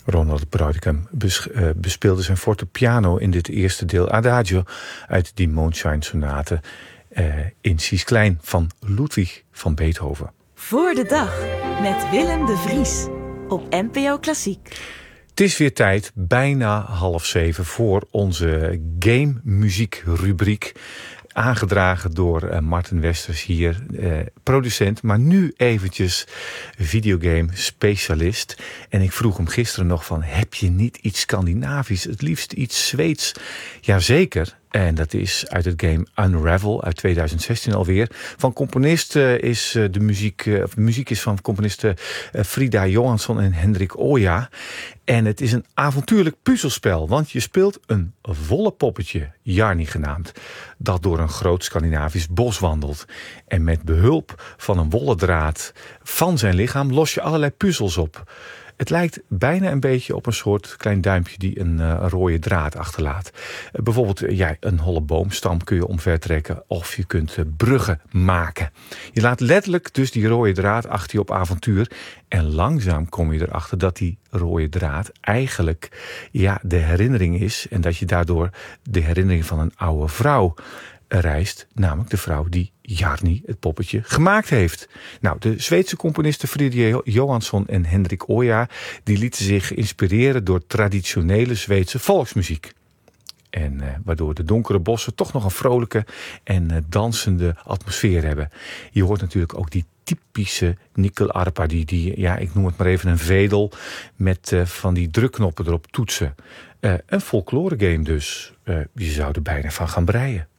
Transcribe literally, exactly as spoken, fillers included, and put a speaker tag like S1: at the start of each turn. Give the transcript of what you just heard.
S1: Ronald Brautigam bes- uh, bespeelde zijn fortepiano in dit eerste deel Adagio uit die Mondschein sonate uh, in Cies klein van Ludwig van Beethoven.
S2: Voor de dag met Willem de Vries op N P O Klassiek.
S1: Het is weer tijd, bijna half zeven, voor onze game muziek rubriek. Aangedragen door uh, Martin Westers hier, uh, producent, maar nu eventjes videogame specialist. En ik vroeg hem gisteren nog van, heb je niet iets Scandinavisch, het liefst iets Zweeds? Jazeker. En dat is uit het game Unravel uit tweeduizend zestien alweer. Van componist uh, is uh, de muziek, uh, of de muziek is van componisten uh, Frida Johansson en Hendrik Oja. En het is een avontuurlijk puzzelspel, want je speelt een volle poppetje, Jarni genaamd, dat door een groot Scandinavisch bos wandelt. En met behulp van een wollen draad van zijn lichaam los je allerlei puzzels op. Het lijkt bijna een beetje op een soort klein duimpje die een uh, rode draad achterlaat. Uh, bijvoorbeeld uh, ja, een holle boomstam kun je omvertrekken of je kunt uh, bruggen maken. Je laat letterlijk dus die rode draad achter je op avontuur. En langzaam kom je erachter dat die rode draad eigenlijk ja, de herinnering is. En dat je daardoor de herinnering van een oude vrouw reist, namelijk de vrouw die Jarni, het poppetje, gemaakt heeft. Nou, de Zweedse componisten Frida Johansson en Hendrik Oja, die lieten zich inspireren door traditionele Zweedse volksmuziek. En uh, waardoor de donkere bossen toch nog een vrolijke en uh, dansende atmosfeer hebben. Je hoort natuurlijk ook die typische nikkelarpa, die, die, ja, ik noem het maar even een vedel, met uh, van die drukknoppen erop toetsen. Uh, een folklore game dus. Uh, je zou er bijna van gaan breien.